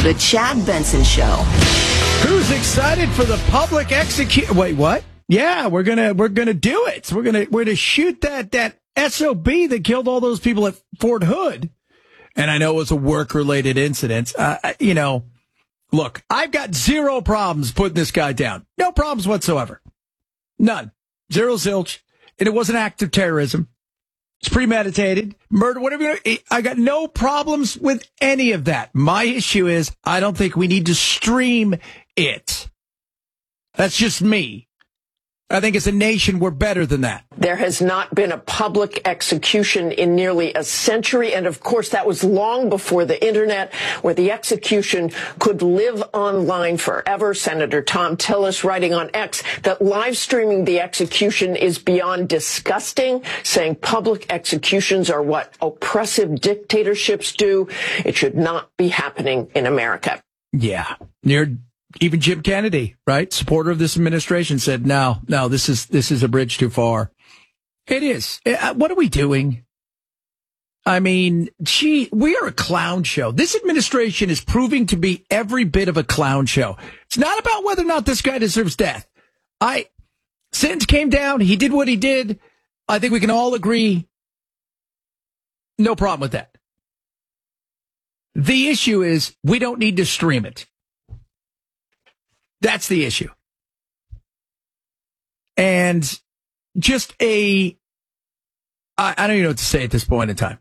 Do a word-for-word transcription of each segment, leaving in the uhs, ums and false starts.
The Chad Benson Show. Who's excited for the public execute? Wait, what? Yeah, we're gonna we're gonna do it. We're gonna we're gonna shoot that that S O B that killed all those people at Fort Hood. And I know it was a work related incident. Uh, you know, look, I've got zero problems putting this guy down. No problems whatsoever. None. Zero zilch. And it was an act of terrorism. It's premeditated, murder, whatever. I got no problems with any of that. My issue is I don't think we need to stream it. That's just me. I think as a nation, we're better than that. There has not been a public execution in nearly a century. And of course, that was long before the internet, where the execution could live online forever. Senator Thom Tillis writing on X that live streaming the execution is beyond disgusting, saying public executions are what oppressive dictatorships do. It should not be happening in America. Yeah. Near Even Jim Kennedy, right, supporter of this administration, said, no, no, this is this is a bridge too far. It is. What are we doing? I mean, gee, we are a clown show. This administration is proving to be every bit of a clown show. It's not about whether or not this guy deserves death. I sentence came down. He did what he did. I think we can all agree. No problem with that. The issue is we don't need to stream it. That's the issue. And just a, I, I don't even know what to say at this point in time.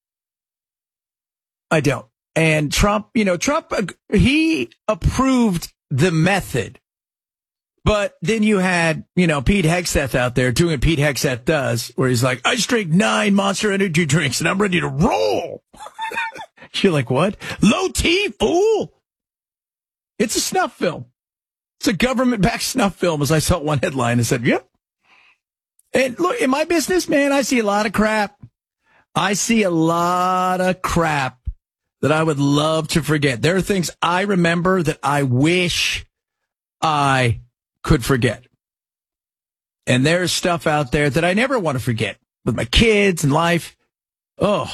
I don't. And Trump, you know, Trump, he approved the method. But then you had, you know, Pete Hegseth out there doing what Pete Hegseth does, where he's like, I just drank nine Monster Energy drinks and I'm ready to roll. You're like, what? Low T, fool. It's a snuff film. It's a government-backed snuff film, as I saw one headline and said, yep. And look, in my business, man, I see a lot of crap. I see a lot of crap that I would love to forget. There are things I remember that I wish I could forget. And there's stuff out there that I never want to forget with my kids and life. Oh.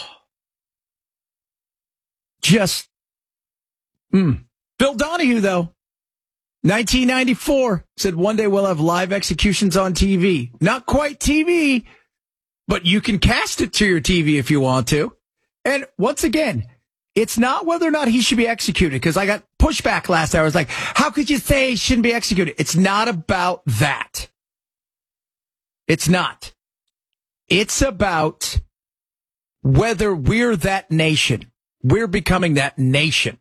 Just, mm. Bill Donahue, though. nineteen ninety-four said one day we'll have live executions on T V. Not quite T V, but you can cast it to your T V if you want to. And once again, it's not whether or not he should be executed, because I got pushback last hour. I was like, how could you say he shouldn't be executed? It's not about that. It's not. It's about whether we're that nation. We're becoming that nation.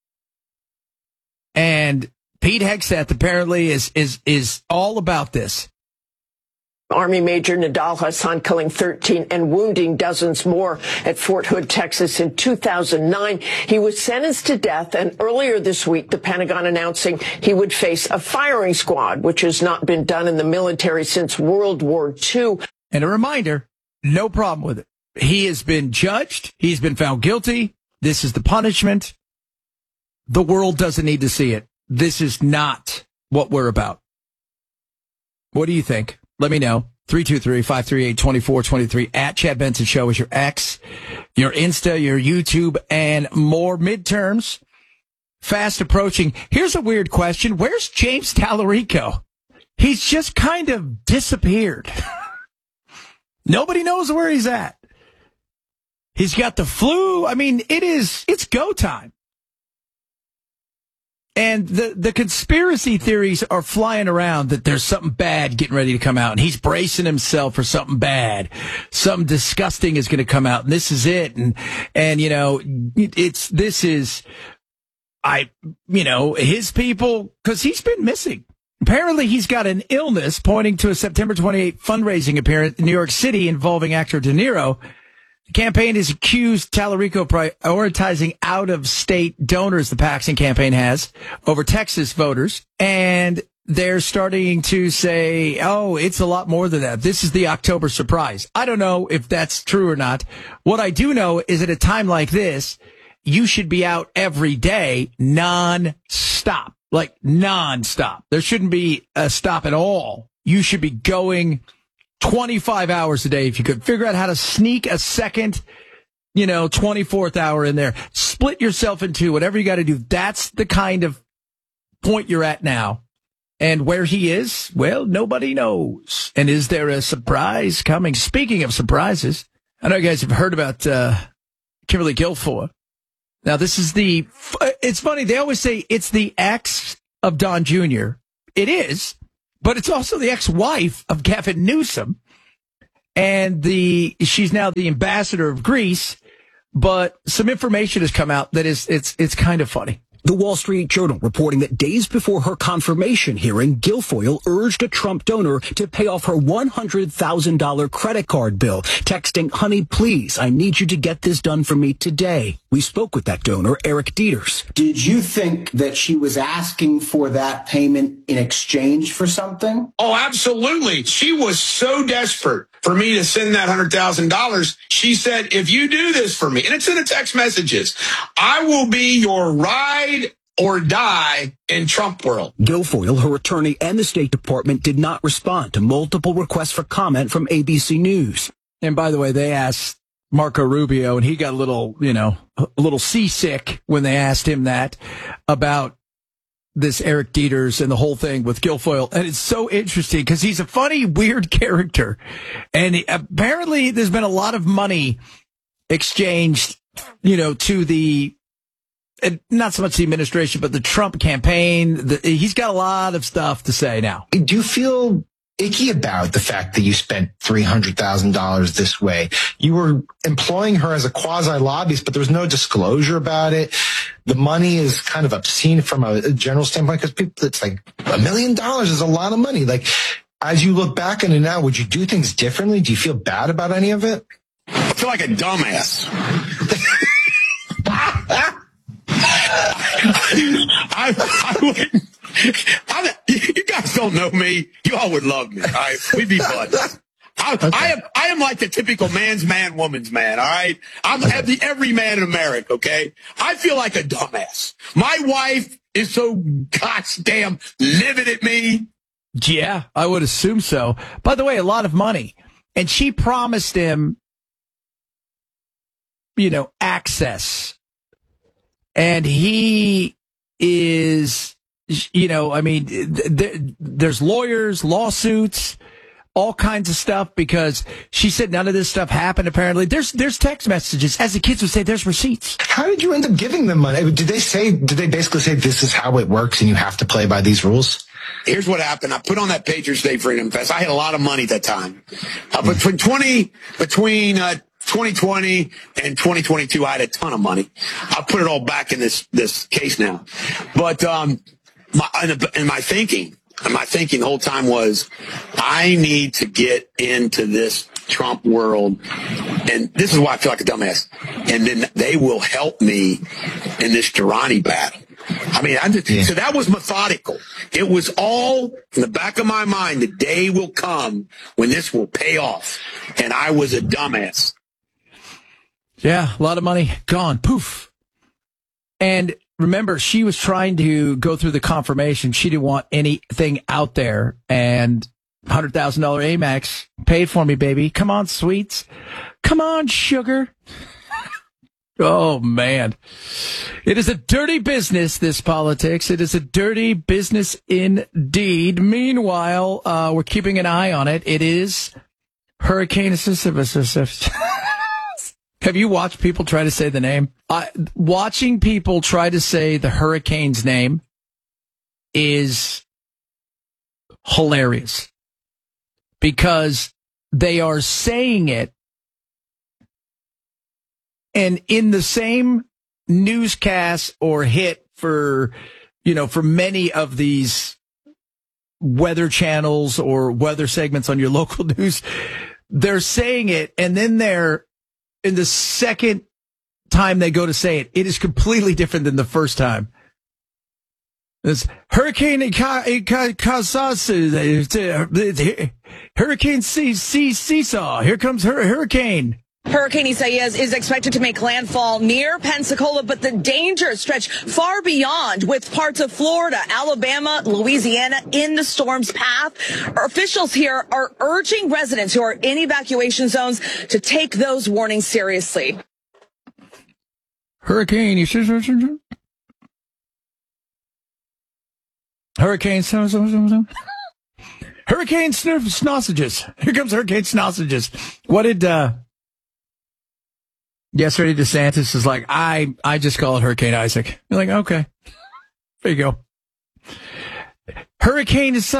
And Pete Hegseth apparently is is is all about this. Army Major Nidal Hasan killing thirteen and wounding dozens more at Fort Hood, Texas in two thousand nine. He was sentenced to death, and earlier this week, the Pentagon announcing he would face a firing squad, which has not been done in the military since World War Two. And a reminder, no problem with it. He has been judged. He's been found guilty. This is the punishment. The world doesn't need to see it. This is not what we're about. What do you think? Let me know. three two three, five three eight, two four two three. At Chad Benson Show is your X, your Insta, your YouTube, and more. Midterms fast approaching. Here's a weird question. Where's James Tallarico? He's just kind of disappeared. Nobody knows where he's at. He's got the flu. I mean, it is, it's go time. And the, the conspiracy theories are flying around that there's something bad getting ready to come out. And he's bracing himself for something bad. Something disgusting is going to come out. And this is it. And, and, you know, it's, this is, I, you know, his people, because he's been missing. Apparently he's got an illness, pointing to a September twenty-eighth fundraising appearance in New York City involving actor De Niro. The campaign has accused Tallarico prioritizing out-of-state donors, the Paxton campaign has, over Texas voters. And they're starting to say, oh, it's a lot more than that. This is the October surprise. I don't know if that's true or not. What I do know is at a time like this, you should be out every day non-stop, like non-stop. There shouldn't be a stop at all. You should be going twenty-five hours a day if you could. Figure out how to sneak a second you know, twenty-fourth hour in there. Split yourself in two, whatever you got to do. That's the kind of point you're at now. And where he is, well, nobody knows. And is there a surprise coming? Speaking of surprises, I know you guys have heard about uh, Kimberly Guilfoyle. Now, this is the, it's funny, they always say it's the ex of Don Junior It is, but it's also the ex-wife of Gavin Newsom. And the she's now the ambassador of Greece. But some information has come out that is, it's, it's kind of funny. The Wall Street Journal reporting that days before her confirmation hearing, Guilfoyle urged a Trump donor to pay off her one hundred thousand dollars credit card bill, texting, "Honey, please, I need you to get this done for me today." We spoke with that donor, Eric Dieters. Did you think that she was asking for that payment in exchange for something? Oh, absolutely. She was so desperate for me to send that one hundred thousand dollars. She said, if you do this for me, and it's in the text messages, I will be your ride or die in Trump world. Guilfoyle, her attorney, and the State Department did not respond to multiple requests for comment from A B C News. And by the way, they asked Marco Rubio, and he got a little, you know, a little seasick when they asked him that about this Eric Dieters and the whole thing with Guilfoyle. And it's so interesting because he's a funny, weird character. And he, apparently there's been a lot of money exchanged, you know, to the, not so much the administration, but the Trump campaign. The, he's got a lot of stuff to say now. Do you feel icky about the fact that you spent three hundred thousand dollars this way? You were employing her as a quasi-lobbyist, but there was no disclosure about it. The money is kind of obscene from a general standpoint because people, it's like a million dollars is a lot of money. Like, as you look back on it now, would you do things differently? Do you feel bad about any of it? I feel like a dumbass. I, I wouldn't. I, you guys don't know me. You all would love me. All right, we'd be buds. I, okay. I am. I am like the typical man's man, woman's man. All right, I'm the every man in America. Okay, I feel like a dumbass. My wife is so goddamn livid at me. Yeah, I would assume so. By the way, a lot of money, and she promised him, you know, access. And he is, you know, I mean, th- there's lawyers, lawsuits, all kinds of stuff because she said none of this stuff happened, apparently. There's there's text messages. As the kids would say, there's receipts. How did you end up giving them money? Did they say, did they basically say this is how it works and you have to play by these rules? Here's what happened. I put on that Patriots Day Freedom Fest. I had a lot of money at that time. Uh, between twenty, between, uh, twenty twenty and twenty twenty-two, I had a ton of money. I put it all back in this, this case now. But, um, my, and my thinking, and my thinking the whole time was, I need to get into this Trump world. And this is why I feel like a dumbass. And then they will help me in this Durrani battle. I mean, I just, yeah. So that was methodical. It was all in the back of my mind. The day will come when this will pay off. And I was a dumbass. Yeah, a lot of money gone. Poof. And remember, she was trying to go through the confirmation. She didn't want anything out there. And one hundred thousand dollars Amex paid for me, baby. Come on, sweets. Come on, sugar. Oh, man. It is a dirty business, this politics. It is a dirty business indeed. Meanwhile, uh, we're keeping an eye on it. It is Hurricane Assist. Have you watched people try to say the name? Uh, watching people try to say the hurricane's name is hilarious because they are saying it, and in the same newscast or hit for, you know, for many of these weather channels or weather segments on your local news, they're saying it, and then they're, in the second time they go to say it, it is completely different than the first time. It's Hurricane Kasasu, Hurricane Seesaw. Here comes her hurricane. Hurricane Isaias is expected to make landfall near Pensacola, but the dangers stretch far beyond, with parts of Florida, Alabama, Louisiana in the storm's path. Our officials here are urging residents who are in evacuation zones to take those warnings seriously. Hurricane, you see, Hurricane, Hurricane Snausages. Here comes Hurricane Snausages. What did, uh, yesterday DeSantis is like, I, I just call it Hurricane Isaac. You're like, okay, there you go. Hurricane is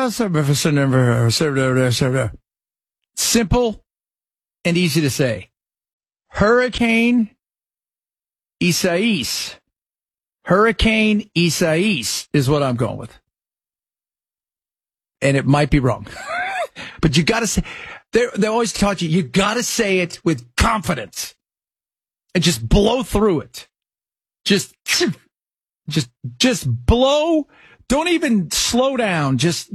simple and easy to say. Hurricane Isaias. Hurricane Isaias is what I'm going with. And it might be wrong. But you got to say, they they always taught you, you got to say it with confidence. And just blow through it. Just, just, just blow. Don't even slow down. Just,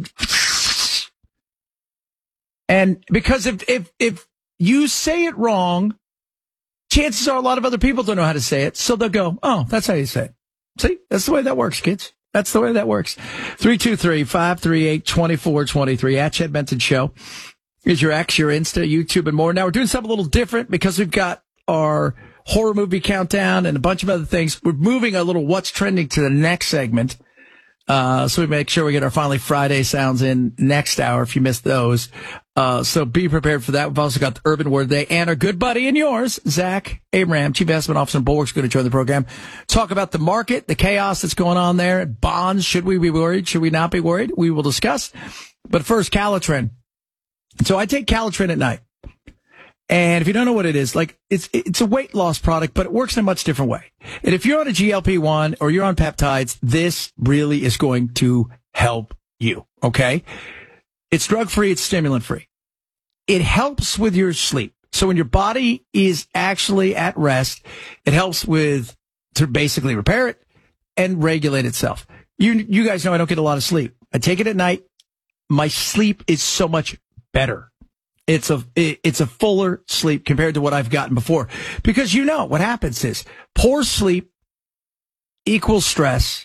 and because if, if, if you say it wrong, chances are a lot of other people don't know how to say it. So they'll go, oh, that's how you say it. See, that's the way that works, kids. That's the way that works. three two three, five three eight, two four two three at Chad Benson Show is your X, your Insta, YouTube, and more. Now we're doing something a little different because we've got our horror movie countdown and a bunch of other things. We're moving a little what's trending to the next segment. Uh, so we make sure we get our Finally Friday sounds in next hour if you missed those. Uh, so be prepared for that. We've also got the Urban Word Day and our good buddy and yours, Zach Abraham, Chief Investment Officer in Bulwark's going to join the program. Talk about the market, the chaos that's going on there. Bonds, should we be worried? Should we not be worried? We will discuss. But first, Calitrin. So I take Calitrin at night. And if you don't know what it is, like it's it's a weight loss product, but it works in a much different way. And if you're on a G L P one or you're on peptides, this really is going to help you, okay? It's drug-free, it's stimulant-free. It helps with your sleep. So when your body is actually at rest, it helps with to basically repair it and regulate itself. You you guys know I don't get a lot of sleep. I take it at night. My sleep is so much better. It's a, it's a fuller sleep compared to what I've gotten before. Because you know what happens is poor sleep equals stress.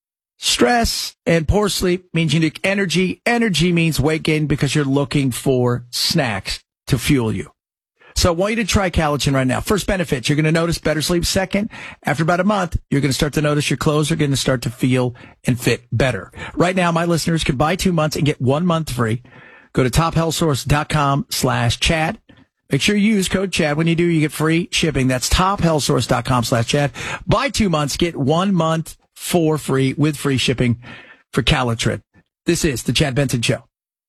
Stress and poor sleep means you need energy. Energy means weight gain because you're looking for snacks to fuel you. So I want you to try Calitrin right now. First benefit, you're going to notice better sleep. Second, after about a month, you're going to start to notice your clothes are going to start to feel and fit better. Right now, my listeners can buy two months and get one month free. Go to tophealthsource.com slash Chad. Make sure you use code Chad. When you do, you get free shipping. That's tophealthsource.com slash Chad. Buy two months, get one month for free with free shipping for Calitrin. This is the Chad Benson Show.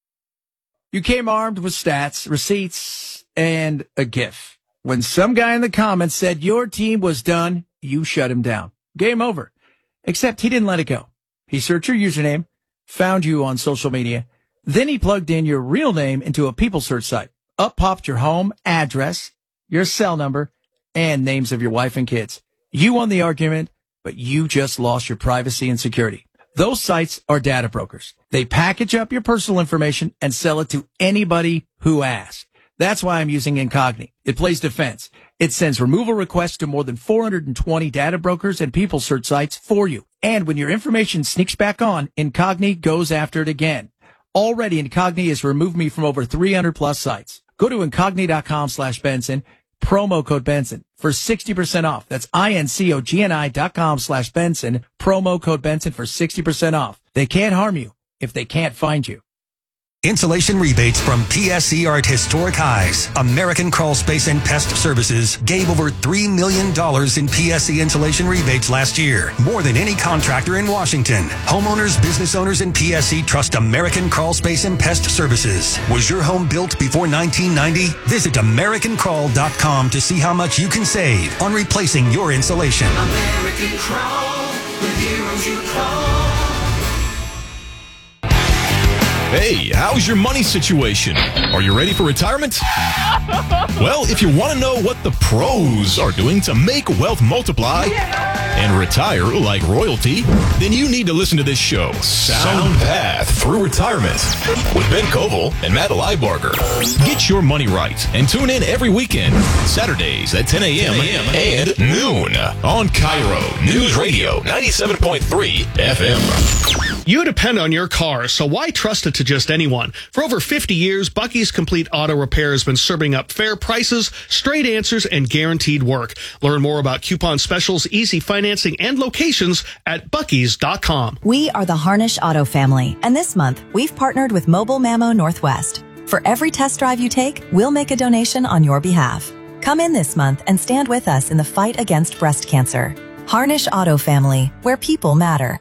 You came armed with stats, receipts, and a GIF. When some guy in the comments said your team was done, you shut him down. Game over. Except he didn't let it go. He searched your username, found you on social media. Then he plugged in your real name into a people search site. Up popped your home address, your cell number, and names of your wife and kids. You won the argument, but you just lost your privacy and security. Those sites are data brokers. They package up your personal information and sell it to anybody who asks. That's why I'm using Incogni. It plays defense. It sends removal requests to more than four hundred twenty data brokers and people search sites for you. And when your information sneaks back on, Incogni goes after it again. Already, Incogni has removed me from over three hundred plus sites. Go to Incogni.com slash Benson, promo code Benson for sixty percent off. That's I-N-C-O-G-N-I dot com slash Benson, promo code Benson for sixty percent off. They can't harm you if they can't find you. Insulation rebates from P S E are at historic highs. American Crawl Space and Pest Services gave over three million dollars in P S E insulation rebates last year, more than any contractor in Washington. Homeowners, business owners, and P S E trust American Crawl Space and Pest Services. Was your home built before nineteen ninety? Visit American Crawl dot com to see how much you can save on replacing your insulation. American Crawl, the heroes you call. Hey, how's your money situation? Are you ready for retirement? Well, if you want to know what the pros are doing to make wealth multiply and retire like royalty, then you need to listen to this show, Sound Path Through Retirement, with Ben Koval and Matt Leibarger. Get your money right and tune in every weekend, Saturdays at ten a.m. and noon on Cairo News Radio ninety-seven point three F M. You depend on your car, so why trust it to just anyone? For over fifty years, Bucky's Complete Auto Repair has been serving up fair prices, straight answers, and guaranteed work. Learn more about coupon specials, easy financing, and locations at buckys dot com. We are the Harnish Auto family, and this month, we've partnered with Mobile Mammo Northwest. For every test drive you take, we'll make a donation on your behalf. Come in this month and stand with us in the fight against breast cancer. Harnish Auto Family, where people matter.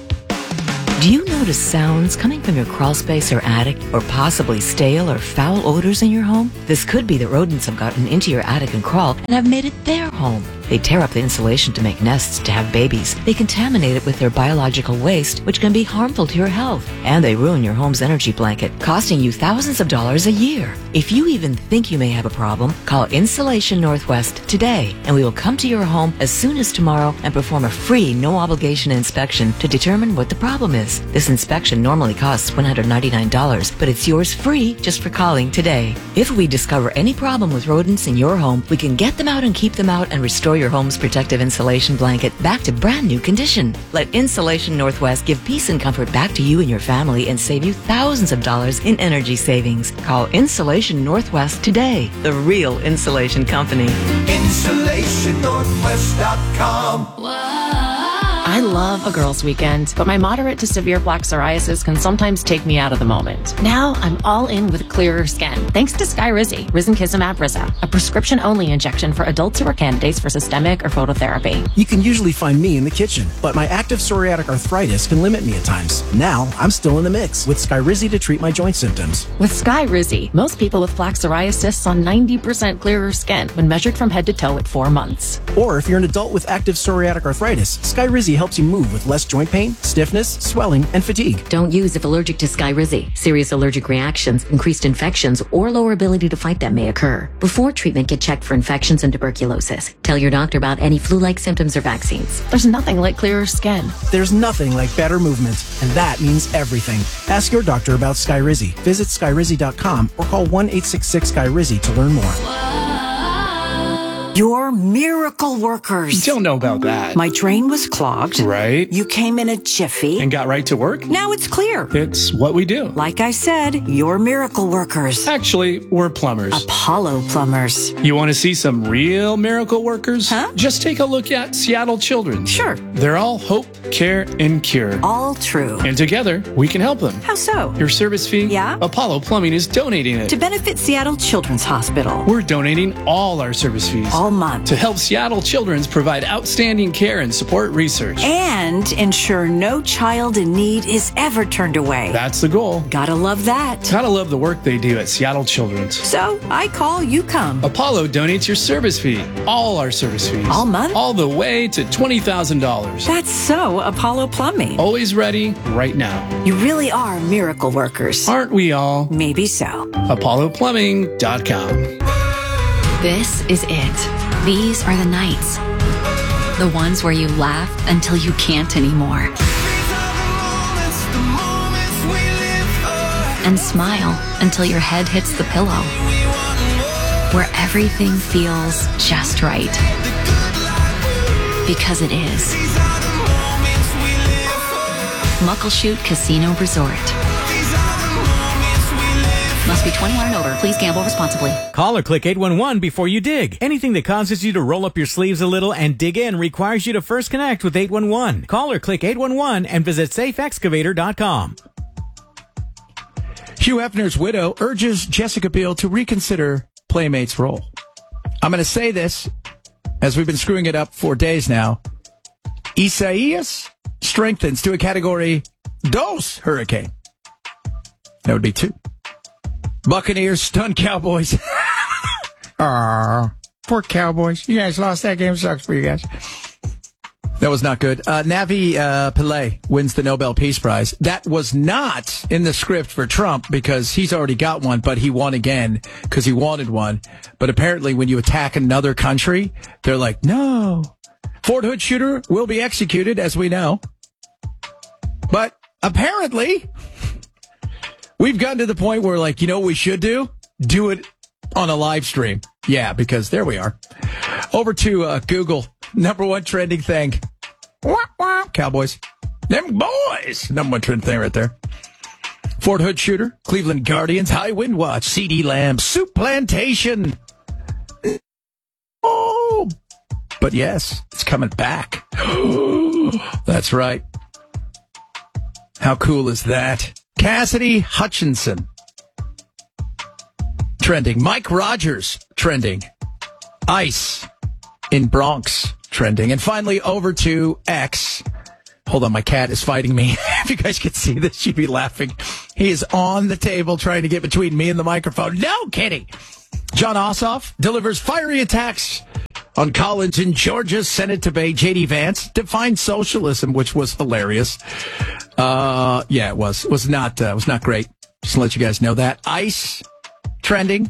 Do you notice sounds coming from your crawl space or attic, or possibly stale or foul odors in your home? This could be that rodents have gotten into your attic and crawl and have made it their home. They tear up the insulation to make nests to have babies. They contaminate it with their biological waste, which can be harmful to your health. And they ruin your home's energy blanket, costing you thousands of dollars a year. If you even think you may have a problem, call Insulation Northwest today, and we will come to your home as soon as tomorrow and perform a free, no-obligation inspection to determine what the problem is. This inspection normally costs one hundred ninety-nine dollars, but it's yours free just for calling today. If we discover any problem with rodents in your home, we can get them out and keep them out and restore your home's protective insulation blanket back to brand new condition. Let Insulation Northwest give peace and comfort back to you and your family and save you thousands of dollars in energy savings. Call Insulation Northwest today, the real insulation company. insulation northwest dot com. I love a girls' weekend, but my moderate to severe plaque psoriasis can sometimes take me out of the moment. Now I'm all in with clearer skin, thanks to Skyrizi, Risankizumab Riza, a prescription-only injection for adults who are candidates for systemic or phototherapy. You can usually find me in the kitchen, but my active psoriatic arthritis can limit me at times. Now I'm still in the mix with Skyrizi to treat my joint symptoms. With Skyrizi, most people with plaque psoriasis saw ninety percent clearer skin when measured from head to toe at four months. Or if you're an adult with active psoriatic arthritis, Skyrizi helps you move with less joint pain, stiffness, swelling, and fatigue. Don't use if allergic to Skyrizi. Serious allergic reactions, increased infections, or lower ability to fight them may occur. Before treatment, get checked for infections and tuberculosis. Tell your doctor about any flu-like symptoms or vaccines. There's nothing like clearer skin. There's nothing like better movement, and that means everything. Ask your doctor about Skyrizi. Visit Skyrizi dot com or call one eight six six Skyrizi to learn more. You're miracle workers. Don't know about that. My drain was clogged. Right. You came in a jiffy. And got right to work. Now it's clear. It's what we do. Like I said, you're miracle workers. Actually, we're plumbers. Apollo plumbers. You want to see some real miracle workers? Huh? Just take a look at Seattle Children's. Sure. They're all hope, care, and cure. All true. And together, we can help them. How so? Your service fee? Yeah. Apollo Plumbing is donating it. To benefit Seattle Children's Hospital. We're donating all our service fees. All month. To help Seattle Children's provide outstanding care and support research. And ensure no child in need is ever turned away. That's the goal. Gotta love that. Gotta love the work they do at Seattle Children's. So, I call, you come. Apollo donates your service fee. All our service fees. All month? All the way to twenty thousand dollars. That's so Apollo Plumbing. Always ready, right now. You really are miracle workers. Aren't we all? Maybe so. Apollo Plumbing dot com. This is it. These are the nights. The ones where you laugh until you can't anymore. And smile until your head hits the pillow. Where everything feels just right. Because it is. Muckleshoot Casino Resort. Must be twenty-one and over. Please gamble responsibly. Call or click eight one one before you dig. Anything that causes you to roll up your sleeves a little and dig in requires you to first connect with eight one one. Call or click eight one one and visit safe excavator dot com. Hugh Hefner's widow urges Jessica Biel to reconsider Playmate's role. I'm going to say this, as we've been screwing it up for days now. Isaias strengthens to a category dos hurricane. That would be two. Buccaneers stun Cowboys. Aw, poor Cowboys. You guys lost that game. Sucks for you guys. That was not good. Uh, Navi uh, Pillay wins the Nobel Peace Prize. That was not in the script for Trump because he's already got one, but he won again because he wanted one. But apparently when you attack another country, they're like, no. Fort Hood shooter will be executed, as we know. But apparently... we've gotten to the point where, like, you know what we should do? Do it on a live stream. Yeah, because there we are. Over to uh, Google. Number one trending thing. Wah, wah. Cowboys. Them boys. Number one trend thing right there. Fort Hood shooter, Cleveland Guardians, High Wind Watch, C D Lamb, Soup Plantation. Oh, but yes, it's coming back. That's right. How cool is that? Cassidy Hutchinson. Trending. Mike Rogers. Trending. Ice in Bronx. Trending. And finally, over to X. Hold on, my cat is fighting me. If you guys could see this, you'd be laughing. He is on the table trying to get between me and the microphone. No kidding. John Ossoff delivers fiery attacks on Collins in Georgia's Senate debate. J D Vance defined socialism, which was hilarious. Uh, yeah, it was. It was not, uh, was not great. Just to let you guys know that. ICE trending.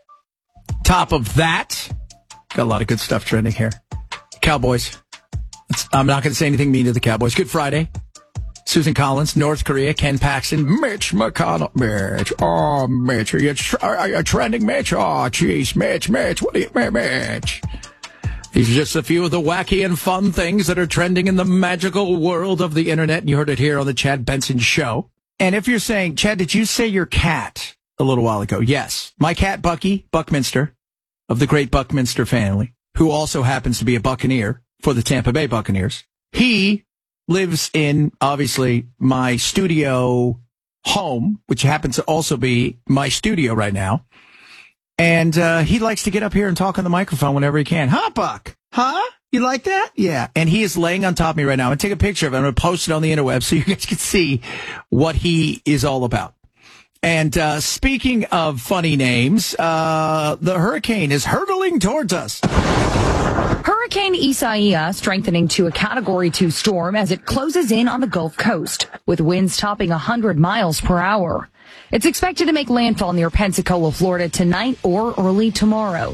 Top of that. Got a lot of good stuff trending here. Cowboys. I'm not going to say anything mean to the Cowboys. Good Friday. Susan Collins, North Korea, Ken Paxton, Mitch McConnell. Mitch, oh, Mitch, are you, tr- are you trending, Mitch? Oh, jeez, Mitch, Mitch, what do you, Mitch? These are just a few of the wacky and fun things that are trending in the magical world of the internet. And you heard it here on the Chad Benson Show. And if you're saying, Chad, did you say your cat a little while ago? Yes. My cat, Bucky Buckminster, of the great Buckminster family, who also happens to be a Buccaneer for the Tampa Bay Buccaneers. He lives in, obviously, my studio home, which happens to also be my studio right now. And uh, he likes to get up here and talk on the microphone whenever he can. Huh, Buck? Huh? You like that? Yeah. And he is laying on top of me right now. I'm going to take a picture of it. I'm going to post it on the interweb so you guys can see what he is all about. And uh, speaking of funny names, uh, the hurricane is hurtling towards us. Hurricane Isaiah strengthening to a Category two storm as it closes in on the Gulf Coast, with winds topping one hundred miles per hour. It's expected to make landfall near Pensacola, Florida tonight or early tomorrow.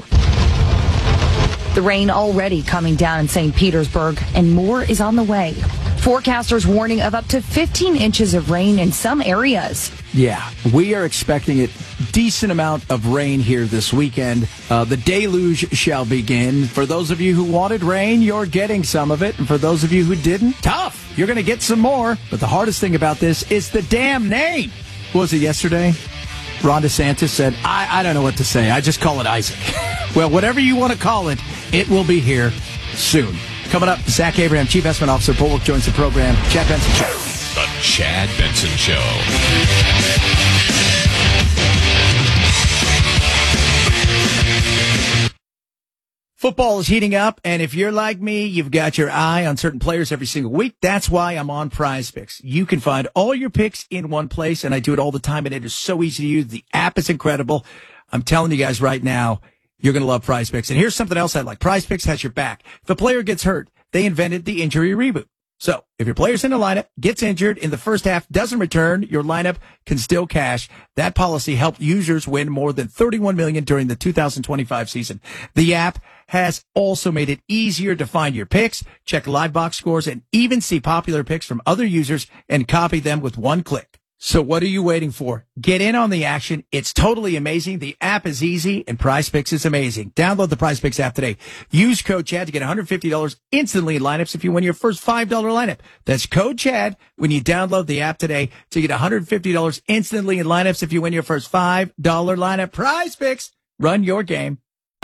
The rain already coming down in Saint Petersburg, and more is on the way. Forecasters warning of up to fifteen inches of rain in some areas. Yeah, we are expecting a decent amount of rain here this weekend. Uh, the deluge shall begin. For those of you who wanted rain, you're getting some of it. And for those of you who didn't, tough. You're going to get some more. But the hardest thing about this is the damn name. What was it yesterday? Ron DeSantis said, I, I don't know what to say. I just call it Isaac. Well, whatever you want to call it, it will be here soon. Coming up, Zach Abraham, Chief Investment Officer, Bulwark, joins the program. Chad Benson Show. The Chad Benson Show. Football is heating up, and if you're like me, you've got your eye on certain players every single week. That's why I'm on Prize Picks. You can find all your picks in one place, and I do it all the time, and it is so easy to use. The app is incredible. I'm telling you guys right now, you're going to love Prize Picks. And here's something else I like. Prize Picks has your back. If a player gets hurt, they invented the injury reboot. So if your player's in the lineup, gets injured in the first half, doesn't return, your lineup can still cash. That policy helped users win more than thirty-one million dollars during the two thousand twenty-five season. The app has also made it easier to find your picks, check live box scores, and even see popular picks from other users and copy them with one click. So what are you waiting for? Get in on the action. It's totally amazing. The app is easy, and Prize Picks is amazing. Download the Prize Picks app today. Use code CHAD to get one hundred fifty dollars instantly in lineups if you win your first five dollars lineup. That's code CHAD when you download the app today to get one hundred fifty dollars instantly in lineups if you win your first five dollars lineup. Prize Picks. Run your game.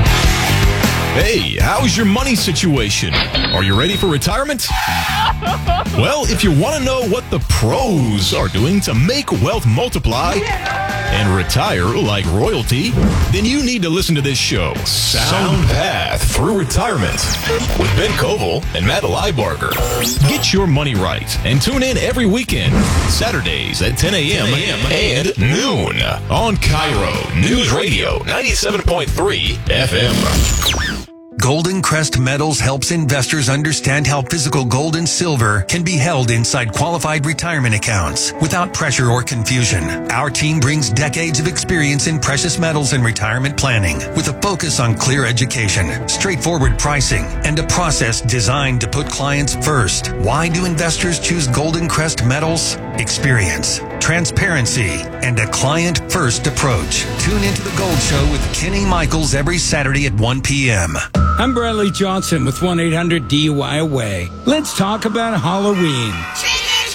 Hey, how's your money situation? Are you ready for retirement? Well, if you want to know what the pros are doing to make wealth multiply and retire like royalty, then you need to listen to this show, Sound Path Through Retirement, with Ben Koval and Matt Leibarger. Get your money right and tune in every weekend, Saturdays at ten a.m. and noon on Cairo News Radio ninety-seven point three F M. Golden Crest Metals helps investors understand how physical gold and silver can be held inside qualified retirement accounts without pressure or confusion. Our team brings decades of experience in precious metals and retirement planning with a focus on clear education, straightforward pricing, and a process designed to put clients first. Why do investors choose Golden Crest Metals? Experience, transparency, and a client-first approach. Tune into The Gold Show with Kenny Michaels every Saturday at one p.m. I'm Bradley Johnson with one eight hundred D U I Away. Let's talk about Halloween.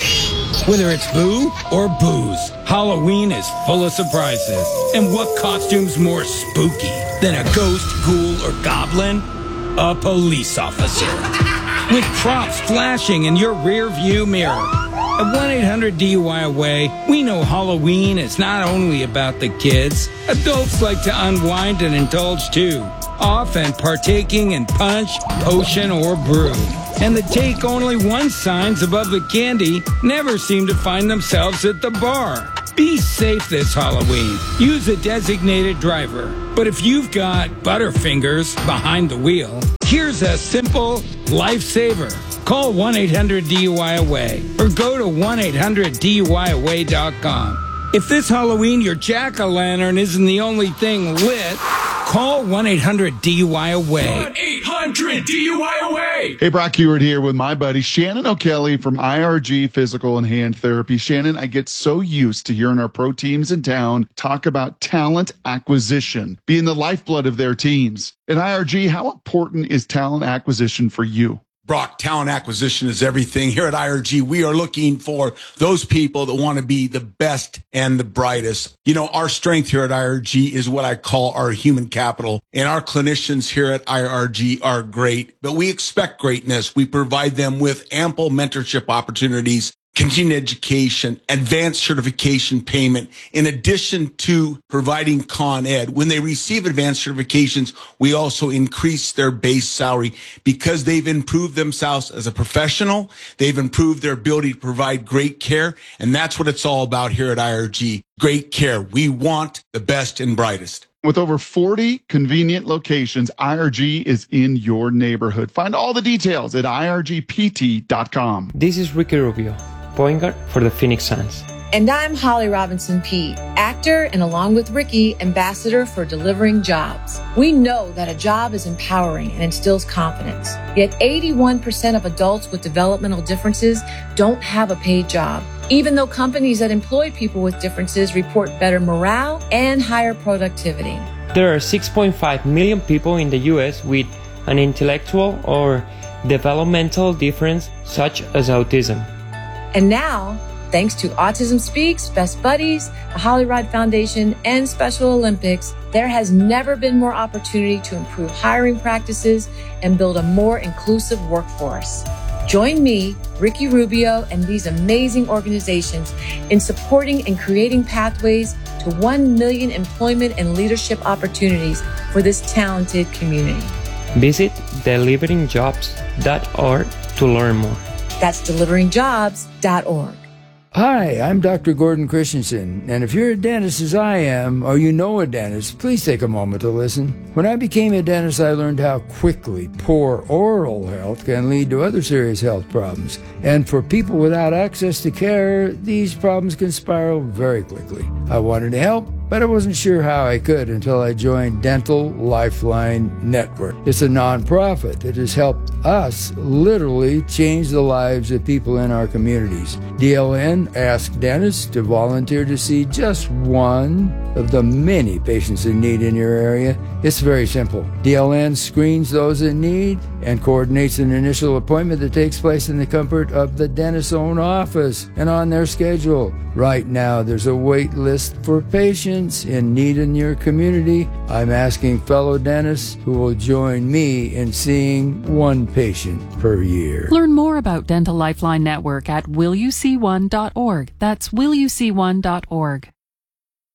Whether it's boo or booze, Halloween is full of surprises. And what costume's more spooky than a ghost, ghoul, or goblin? A police officer. With props flashing in your rear view mirror. At one eight hundred D U I Away, we know Halloween is not only about the kids. Adults like to unwind and indulge too, often partaking in punch, potion, or brew. And the take only one signs above the candy never seem to find themselves at the bar. Be safe this Halloween. Use a designated driver. But if you've got Butterfingers behind the wheel, here's a simple lifesaver. Call one eight hundred D U I Away or go to one eight hundred D U I away dot com. If this Halloween your jack-o'-lantern isn't the only thing lit, call one eight hundred D U I Away. one eight hundred D U I Away. Hey, Brock Hewitt here with my buddy Shannon O'Kelly from I R G Physical and Hand Therapy. Shannon, I get so used to hearing our pro teams in town talk about talent acquisition being the lifeblood of their teams. At I R G, how important is talent acquisition for you? Brock, talent acquisition is everything. Here at I R G, we are looking for those people that want to be the best and the brightest. You know, our strength here at I R G is what I call our human capital. And our clinicians here at I R G are great, but we expect greatness. We provide them with ample mentorship opportunities, continued education, advanced certification payment, in addition to providing Con Ed. When they receive advanced certifications, we also increase their base salary because they've improved themselves as a professional. They've improved their ability to provide great care. And that's what it's all about here at I R G. Great care. We want the best and brightest. With over forty convenient locations, I R G is in your neighborhood. Find all the details at I R G P T dot com. This is Ricky Rubio, point guard for the Phoenix Suns. And I'm Holly Robinson Peete, actor and along with Ricky, ambassador for Delivering Jobs. We know that a job is empowering and instills confidence. Yet eighty-one percent of adults with developmental differences don't have a paid job, even though companies that employ people with differences report better morale and higher productivity. There are six point five million people in the U S with an intellectual or developmental difference such as autism. And now, thanks to Autism Speaks, Best Buddies, the Holly Rod Foundation, and Special Olympics, there has never been more opportunity to improve hiring practices and build a more inclusive workforce. Join me, Ricky Rubio, and these amazing organizations in supporting and creating pathways to one million employment and leadership opportunities for this talented community. Visit delivering jobs dot org to learn more. That's delivering jobs dot org. Hi, I'm Doctor Gordon Christensen, and if you're a dentist as I am, or you know a dentist, please take a moment to listen. When I became a dentist, I learned how quickly poor oral health can lead to other serious health problems. And for people without access to care, these problems can spiral very quickly. I wanted to help, but I wasn't sure how I could until I joined Dental Lifeline Network. It's a nonprofit that has helped us literally change the lives of people in our communities. D L N asked dentists to volunteer to see just one of the many patients in need in your area. It's very simple. D L N screens those in need and coordinates an initial appointment that takes place in the comfort of the dentist's own office and on their schedule. Right now, there's a wait list for patients in need in your community. I'm asking fellow dentists who will join me in seeing one patient per year. Learn more about Dental Lifeline Network at will you see one dot org. That's will you see one dot org.